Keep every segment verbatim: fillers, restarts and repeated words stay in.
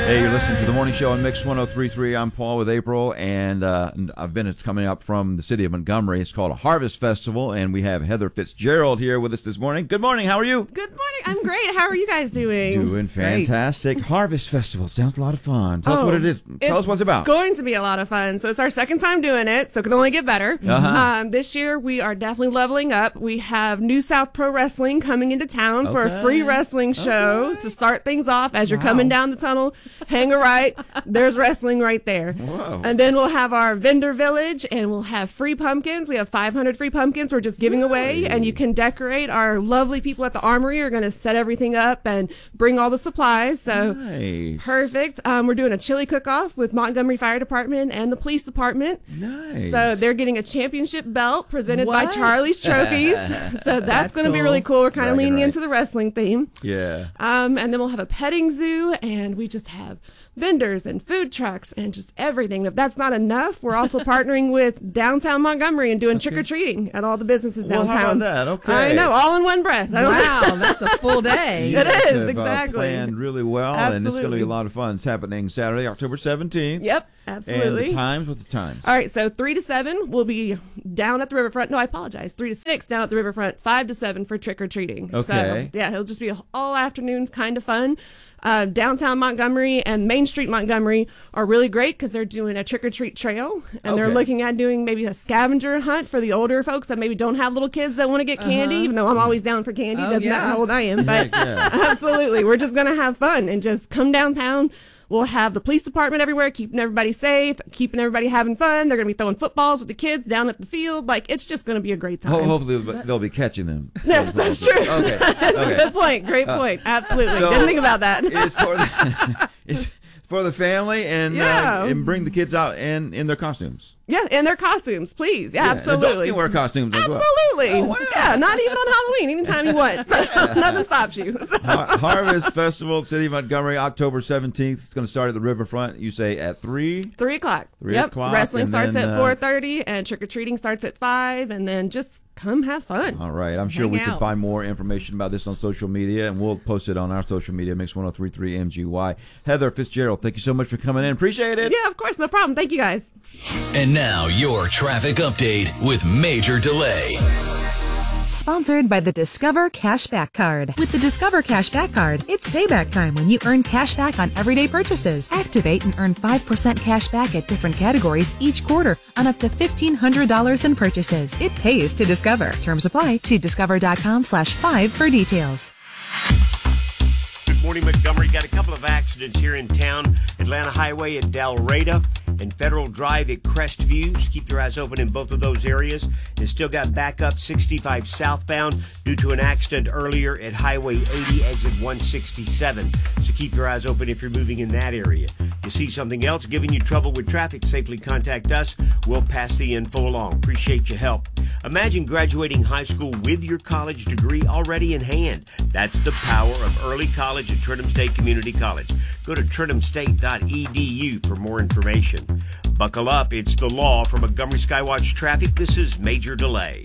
Hey, you're listening to the morning show on Mix one oh three point three. I'm Paul with April, and uh, event is coming up from the city of Montgomery. It's called a Harvest Festival, and we have Heather Fitzgerald here with us this morning. Good morning. How are you? Good morning. I'm great. How are you guys doing? Doing fantastic. Great. Harvest Festival sounds a lot of fun. Tell oh, us what it is. Tell us what it's about. It's going to be a lot of fun. So it's our second time doing it, so it can only get better. Uh-huh. Um, this year, we are definitely leveling up. We have New South Pro Wrestling coming into town okay. for a free wrestling show okay. to start things off as you're wow. coming down the tunnel. Hang a right. There's wrestling right there. Whoa. And then we'll have our vendor village, and we'll have free pumpkins. We have five hundred free pumpkins we're just giving away, and you can decorate. Our lovely people at the Armory are going to set everything up and bring all the supplies. So nice. Perfect. Um, we're doing a chili cook-off with Montgomery Fire Department and the police department. Nice. So they're getting a championship belt presented what? by Charlie's Trophies. So that's, that's going to cool. be really cool. We're kind of leaning right. into the wrestling theme. Yeah. Um, and then we'll have a petting zoo, and we just have vendors and food trucks and just everything. If that's not enough, we're also partnering with downtown Montgomery and doing okay. trick-or-treating at all the businesses well, downtown. How about that? Okay. I know, all in one breath. I don't wow, know. That's a full day. It yes, is, have, exactly. Uh, planned really well, absolutely. And it's going to be a lot of fun. It's happening Saturday, October seventeenth. Yep, absolutely. And the times? What's the times? All right, so three to seven, we'll be down at the riverfront. No, I apologize. three to six down at the riverfront, five to seven for trick-or-treating. Okay. So, yeah, it'll just be an all-afternoon kind of fun. Uh, downtown Montgomery and Main Street Montgomery are really great because they're doing a trick-or-treat trail, and okay. they're looking at doing maybe a scavenger hunt for the older folks that maybe don't have little kids that want to get candy, uh-huh. even though I'm always down for candy. Oh, Doesn't yeah. matter how old I am. But yeah. absolutely, we're just going to have fun and just come downtown. We'll have the police department everywhere, keeping everybody safe, keeping everybody having fun. They're going to be throwing footballs with the kids down at the field. Like, it's just going to be a great time. Ho- hopefully they'll be catching them. Yes, that's true. Okay. That's okay. a good point. Great point. Uh, Absolutely. So Didn't think about that. It's for the, it's for the family, and yeah. uh, and bring the kids out in, in their costumes. Yeah, in their costumes, please. Yeah, yeah, absolutely. Adults can wear costumes as well. Absolutely. Oh, wow. Yeah, not even on Halloween, anytime you want. So nothing stops you. So. Har- Harvest Festival, City of Montgomery, October seventeenth. It's going to start at the riverfront. You say at three? Three o'clock. Three yep. o'clock. Wrestling starts then, at four thirty, and trick-or-treating starts at five, and then just come have fun. All right. I'm sure Hang we out. can find more information about this on social media, and we'll post it on our social media, Mix one oh three point three M G Y. Heather Fitzgerald, thank you so much for coming in. Appreciate it. Yeah, of course. No problem. Thank you, guys. And now your traffic update with Major Delay. Sponsored by the Discover Cashback Card. With the Discover Cashback Card, it's payback time when you earn cash back on everyday purchases. Activate and earn five percent cash back at different categories each quarter on up to fifteen hundred dollars in purchases. It pays to Discover. Terms apply. See discover.com slash five for details. Good morning, Montgomery. Got a couple of accidents here in town. Atlanta Highway at Dalreda and Federal Drive at Crestview. So keep your eyes open in both of those areas. And still got backup sixty-five southbound due to an accident earlier at Highway eighty, exit one sixty-seven. So keep your eyes open if you're moving in that area. You see something else giving you trouble with traffic, safely contact us. We'll pass the info along. Appreciate your help. Imagine graduating high school with your college degree already in hand. That's the power of early college at Trenton State Community College. Go to trenton state dot e d u for more information. Buckle up. It's the law. From Montgomery Skywatch Traffic, this is Major Delay.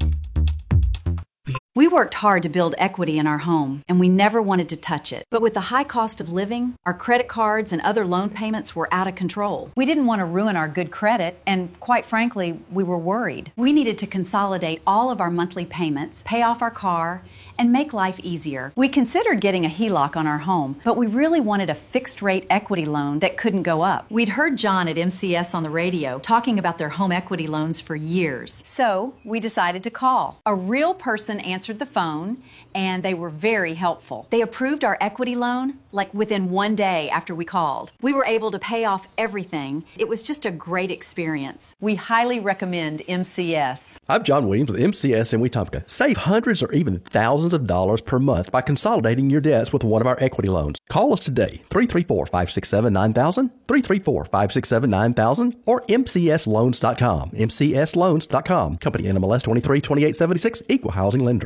We worked hard to build equity in our home, and we never wanted to touch it. But with the high cost of living, our credit cards and other loan payments were out of control. We didn't want to ruin our good credit, and quite frankly, we were worried. We needed to consolidate all of our monthly payments, pay off our car, and make life easier. We considered getting a H E L O C on our home, but we really wanted a fixed-rate equity loan that couldn't go up. We'd heard John at M C S on the radio talking about their home equity loans for years. So we decided to call. A real person answered the phone, and they were very helpful. They approved our equity loan like within one day after we called. We were able to pay off everything. It was just a great experience. We highly recommend M C S. I'm John Williams with M C S in Wetumpka. Save hundreds or even thousands of dollars per month by consolidating your debts with one of our equity loans. Call us today, three three four, five six seven, nine thousand, three three four, five six seven, nine thousand, or m c s loans dot com, m c s loans dot com. Company N M L S twenty-three twenty-eight seventy-six, Equal Housing Lender.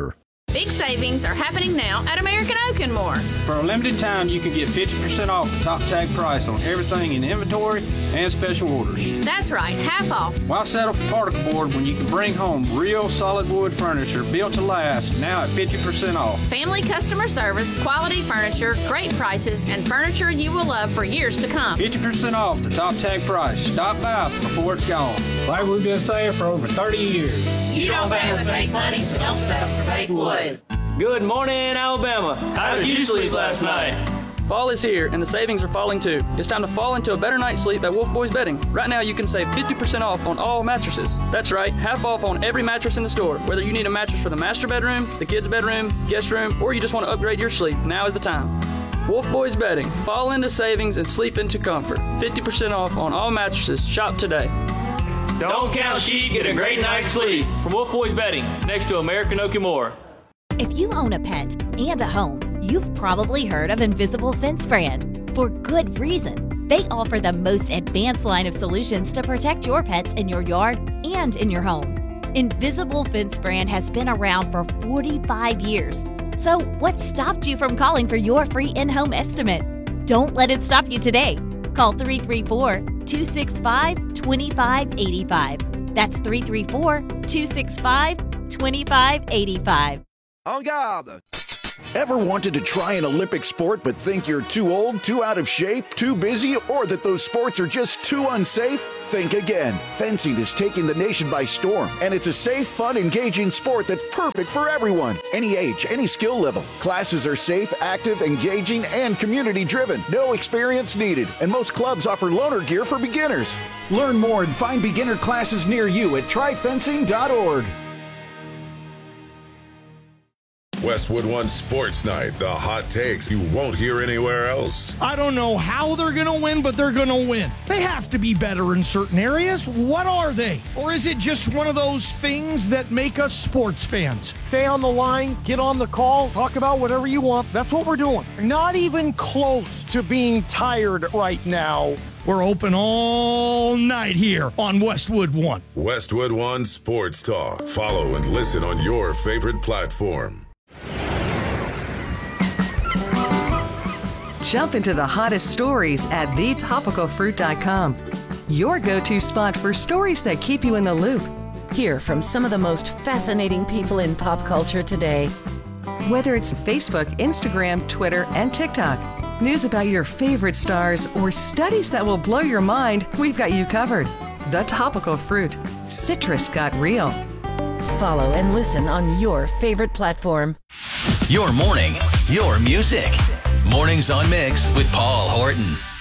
Big savings are happening now at American Oak and More. For a limited time, you can get fifty percent off the top tag price on everything in inventory and special orders. That's right, half off. Why settle for particle board when you can bring home real solid wood furniture built to last, now at fifty percent off? Family customer service, quality furniture, great prices, and furniture you will love for years to come. fifty percent off the top tag price. Stop by before it's gone. Like we've been saying for over thirty years. You don't pay with fake money, so don't settle for fake wood. Good morning, Alabama. How did you sleep last night? Fall is here, and the savings are falling too. It's time to fall into a better night's sleep at Wolf Boys Bedding. Right now, you can save fifty percent off on all mattresses. That's right, half off on every mattress in the store. Whether you need a mattress for the master bedroom, the kids' bedroom, guest room, or you just want to upgrade your sleep, now is the time. Wolf Boys Bedding. Fall into savings and sleep into comfort. fifty percent off on all mattresses. Shop today. Don't count sheep, get a great night's sleep. From Wolf Boys Bedding, next to American Oak and More. If you own a pet and a home, you've probably heard of Invisible Fence Brand. For good reason. They offer the most advanced line of solutions to protect your pets in your yard and in your home. Invisible Fence Brand has been around for forty-five years. So what stopped you from calling for your free in-home estimate? Don't let it stop you today. Call three three four, two six five, two five eight five. That's three three four, two six five, two five eight five. En garde! Ever wanted to try an Olympic sport but think you're too old, too out of shape, too busy, or that those sports are just too unsafe? Think again. Fencing is taking the nation by storm, and it's a safe, fun, engaging sport that's perfect for everyone. Any age, any skill level. Classes are safe, active, engaging, and community-driven. No experience needed, and most clubs offer loaner gear for beginners. Learn more and find beginner classes near you at try fencing dot org. Westwood One Sports Night, the hot takes you won't hear anywhere else. I don't know how they're going to win, but they're going to win. They have to be better in certain areas. What are they? Or is it just one of those things that make us sports fans? Stay on the line, get on the call, talk about whatever you want. That's what we're doing. Not even close to being tired right now. We're open all night here on Westwood One. Westwood One Sports Talk. Follow and listen on your favorite platform. Jump into the hottest stories at the topical fruit dot com. Your go-to spot for stories that keep you in the loop. Hear from some of the most fascinating people in pop culture today. Whether it's Facebook, Instagram, Twitter, and TikTok, news about your favorite stars, or studies that will blow your mind, we've got you covered. The Topical Fruit. Citrus got real. Follow and listen on your favorite platform. Your morning, your music. Mornings on Mix with Paul Horton.